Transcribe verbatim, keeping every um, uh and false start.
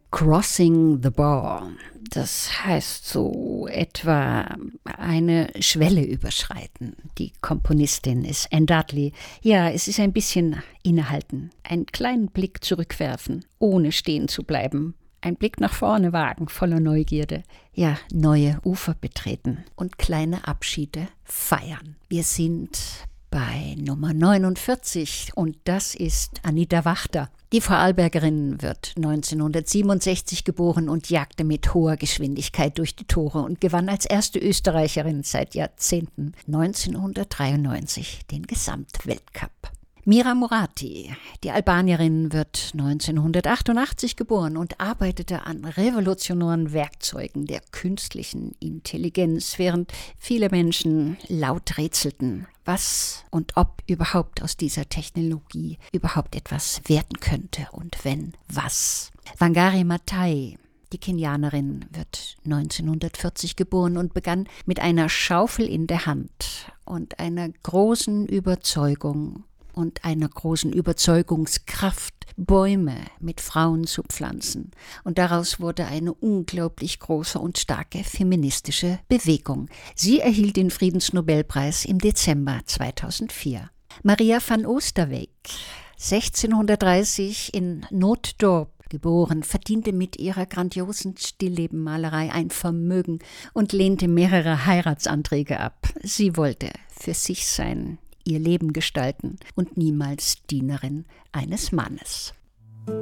Crossing the Bar. Das heißt so etwa eine Schwelle überschreiten. Die Komponistin ist Anne Dudley. Ja, es ist ein bisschen innehalten, einen kleinen Blick zurückwerfen, ohne stehen zu bleiben. Ein Blick nach vorne wagen, voller Neugierde. Ja, neue Ufer betreten und kleine Abschiede feiern. Wir sind bei Nummer neunundvierzig und das ist Anita Wachter. Die Vorarlbergerin wird neunzehnhundertsiebenundsechzig geboren und jagte mit hoher Geschwindigkeit durch die Tore und gewann als erste Österreicherin seit Jahrzehnten neunzehnhundertdreiundneunzig den Gesamtweltcup. Mira Murati, die Albanierin, wird neunzehnhundertachtundachtzig geboren und arbeitete an revolutionären Werkzeugen der künstlichen Intelligenz, während viele Menschen laut rätselten, was und ob überhaupt aus dieser Technologie überhaupt etwas werden könnte und wenn, was. Wangari Maathai, die Kenianerin, wird neunzehnhundertvierzig geboren und begann mit einer Schaufel in der Hand und einer großen Überzeugung und einer großen Überzeugungskraft, Bäume mit Frauen zu pflanzen. Und daraus wurde eine unglaublich große und starke feministische Bewegung. Sie erhielt den Friedensnobelpreis im Dezember zweitausendvier. Maria van Oosterweyck, sechzehnhundertdreißig in Nooddorp geboren, verdiente mit ihrer grandiosen Stilllebenmalerei ein Vermögen und lehnte mehrere Heiratsanträge ab. Sie wollte für sich sein, ihr Leben gestalten und niemals Dienerin eines Mannes.